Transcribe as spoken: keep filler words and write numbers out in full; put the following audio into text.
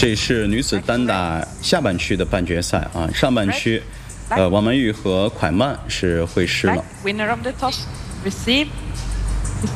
这是女子单打下半区的半决赛啊，上半区，呃，王曼玉和蒯曼是会师了。 Winner of the toss, receive.